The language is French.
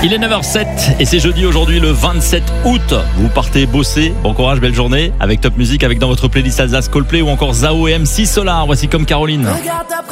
Il est 9h07 et c'est jeudi aujourd'hui le 27 août. Vous partez bosser. Bon courage, belle journée avec Top Music, avec dans votre playlist Alsace Coldplay ou encore Zao et MC Solar. Voici Comme Caroline.